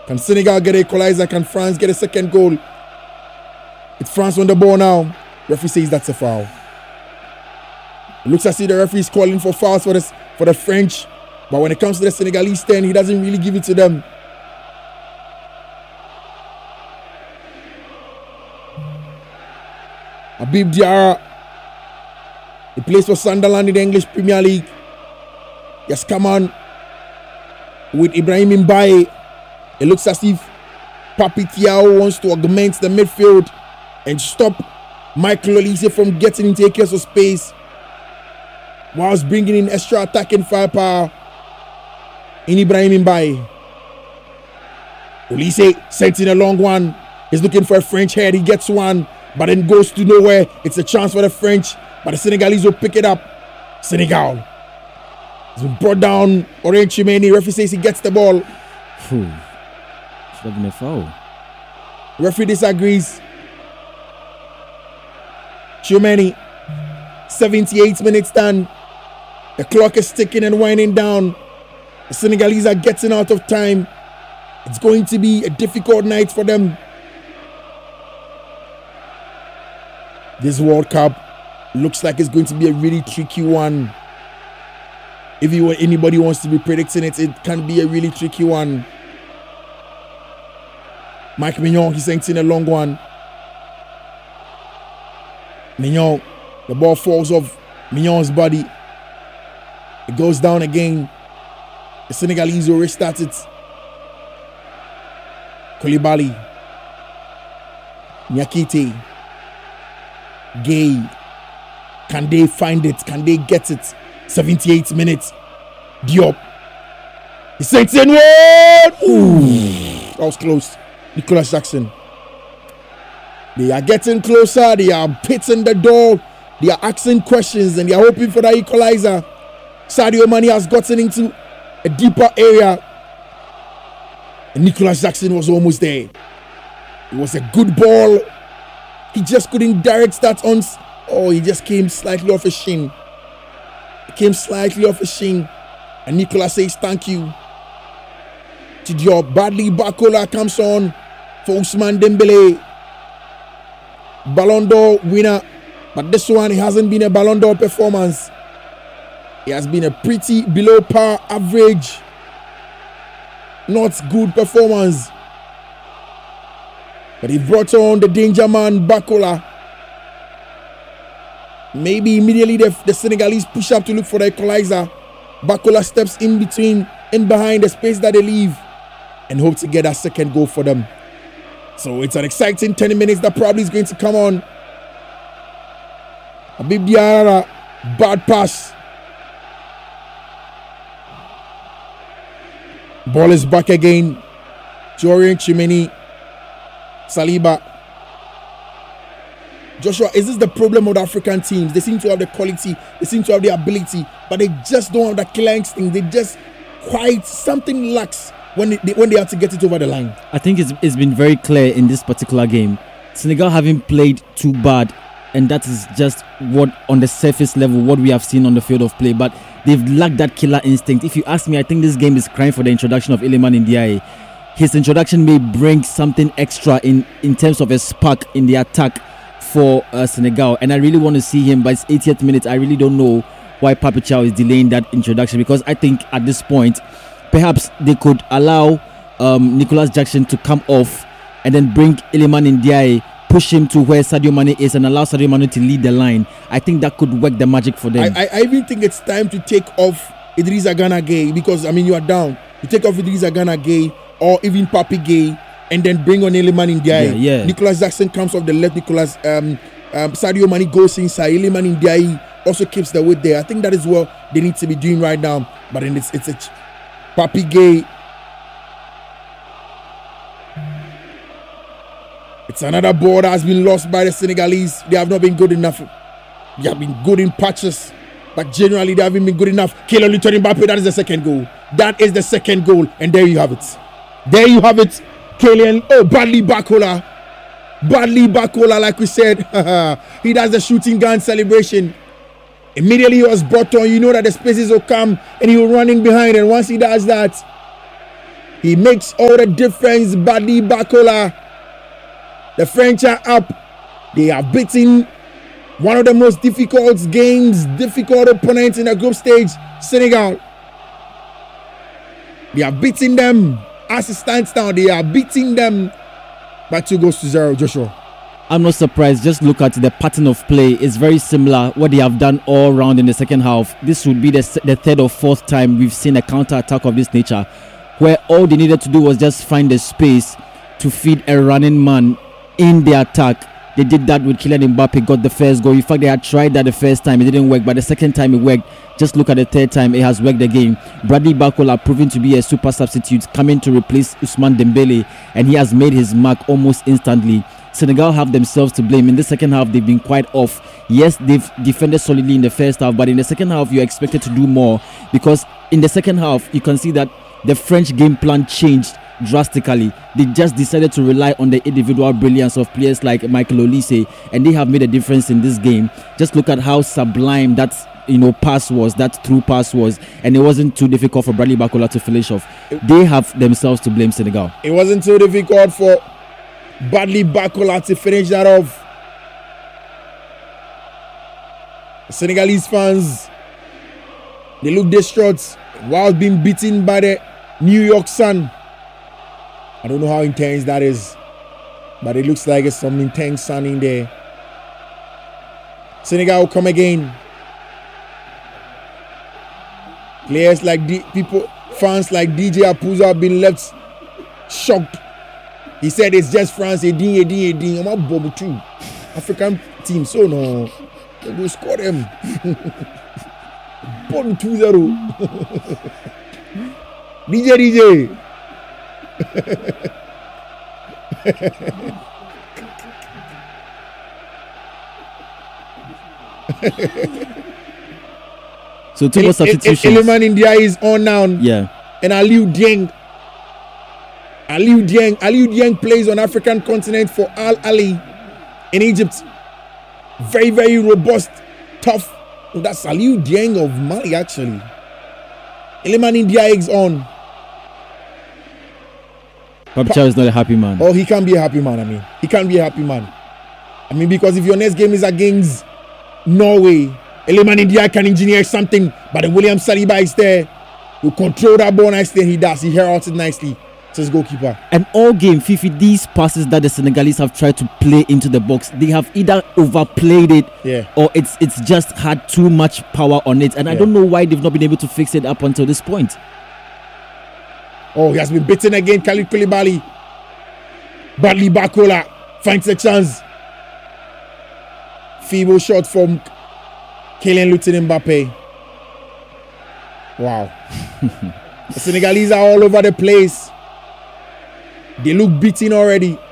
Can Senegal get an equalizer? Can France get a second goal? It's France on the ball now. Referee says that's a foul. It looks as if the referee is calling for fouls for the French. But when it comes to the Senegalese 10, he doesn't really give it to them. Habib Diarra. He plays for Sunderland in the English Premier League. He has come on with Ibrahim Mbaye. It looks as if Papi Thiaw wants to augment the midfield and stop Michael Olise from getting into acres of space, whilst bringing in extra attacking firepower in Ibrahim Mbaye. Olise sent in a long one. He's looking for a French head. He gets one, but then goes to nowhere. It's a chance for the French, but the Senegalese will pick it up. Senegal has been brought down. Aurélien Tchouameni, referee says he gets the ball. Should have been a foul. Referee disagrees. Tchouameni, 78 minutes done. The clock is ticking and winding down. The Senegalese are getting out of time. It's going to be a difficult night for them. This World Cup looks like it's going to be a really tricky one. If anybody wants to be predicting it, it can be a really tricky one. Mike Mignon, he sent in a long one. Mignon, the ball falls off Mignon's body. It goes down again. The Senegalese will restart it. Koulibaly. Niakite. Gay. Can they find it? Can they get it? 78 minutes. Diop. He sent in one. That was close. Nicolas Jackson. They are getting closer. They are hitting the door. They are asking questions and they are hoping for that equalizer. Sadio Mane has gotten into a deeper area. And Nicolas Jackson was almost there. It was a good ball. He just couldn't direct that on. Oh, he just came slightly off his shin. He came slightly off his shin. And Nicolas says thank you to Diop. Bradley Barcola comes on for Ousmane Dembele. Ballon d'Or winner. But this one, it hasn't been a Ballon d'Or performance. It has been a pretty below par average. Not good performance. But he brought on the danger man, Barcola. Maybe immediately the Senegalese push up to look for the equalizer. Barcola steps in behind the space that they leave and hope to get that second goal for them. So it's an exciting 20 minutes that probably is going to come on. Habib Diarra, bad pass. Ball is back again. Aurélien Tchouameni, Saliba. Joshua, is this the problem of the African teams? They seem to have the quality, they seem to have the ability, but they just don't have the killer instinct. They just something lacks when they have to get it over the line. I think it's been very clear in this particular game. Senegal haven't played too bad, and that is just what on the surface level what we have seen on the field of play, but they've lacked that killer instinct. If you ask me, I think this game is crying for the introduction of Iliman Ndiaye. His introduction may bring something extra in terms of a spark in the attack for Senegal, and I really want to see him. By his 80th minute, I really don't know why Papi Thiaw is delaying that introduction, because I think at this point perhaps they could allow Nicolas Jackson to come off and then bring Iliman Ndiaye, push him to where Sadio Mane is and allow Sadio Mane to lead the line. I think that could work the magic for them. I even think it's time to take off Idrissa Gana Gueye, because you are down. You take off Idrissa Gana Gueye or even Papi Gueye and then bring on Iliman Ndiaye. Yeah. Nicolas Jackson comes off the left. Sadio Mane goes inside. Iliman Ndiaye also keeps the weight there. I think that is what they need to be doing right now. But then it's a Papi Gueye. It's another ball that has been lost by the Senegalese. They have not been good enough. They have been good in patches, but generally they haven't been good enough. Kylian Mbappe, that is the second goal. That is the second goal, and there you have it. There you have it. Kylian, Bradley Barcola. Bradley Barcola, like we said, he does the shooting gun celebration. Immediately he was brought on. You know that the spaces will come, and he will run in behind, and once he does that, He makes all the difference. Bradley Barcola. The French are up. They are beating one of the most difficult opponents in the group stage, Senegal. They are beating them. As it stands now, they are beating them by 2-0, Joshua. I'm not surprised. Just look at the pattern of play. It's very similar what they have done all round in the second half. This would be the third or fourth time we've seen a counter-attack of this nature, where all they needed to do was just find the space to feed a running man in the attack. They did that with Kylian Mbappe, got the first goal. In fact, they had tried that the first time, it didn't work, but the second time it worked. Just look at the third time, it has worked again. Bradley Barcola proving to be a super substitute, coming to replace Ousmane Dembele, and he has made his mark almost instantly. Senegal have themselves to blame. In the second half, they've been quite off. Yes, they've defended solidly in the first half, but in the second half, you're expected to do more, because in the second half, you can see that the French game plan changed drastically. They just decided to rely on the individual brilliance of players like Michael Olise, and they have made a difference in this game. Just look at how sublime that pass was, that through pass was, and it wasn't too difficult for Bradley Barcola to finish off. They have themselves to blame, Senegal. It wasn't too difficult for Bradley Barcola to finish that off. The Senegalese fans, they look distraught while being beaten by the New York Sun. I don't know how intense that is, but it looks like it's some intense sun in there. Senegal will come again. Players like fans like DJ Apuza have been left shocked. He said it's just France. I'm a bomb too. African team, so no, they will score them. Bomb 2-0. DJ. So two more substitutions. Iliman India is on now. Yeah. And Aliou Dieng plays on African continent for Al Ali in Egypt. Very, very robust, tough. That's Aliou Dieng of Mali, actually. Iliman India is on. Pape Thiaw is not a happy man. Oh, he can't be a happy man. He can't be a happy man. Because if your next game is against Norway, Iliman India can engineer something, but William Saliba is there. He'll control that ball nicely, and he does. He heralds it nicely to his goalkeeper. And all game, Fifi, these passes that the Senegalese have tried to play into the box, they have either overplayed it, or it's just had too much power on it. And I don't know why they've not been able to fix it up until this point. Oh, he has been beaten again. Khalid Koulibaly. Bradley Barcola finds a chance. Feeble shot from Kylian Mbappe. Wow. The Senegalese are all over the place. They look beaten already.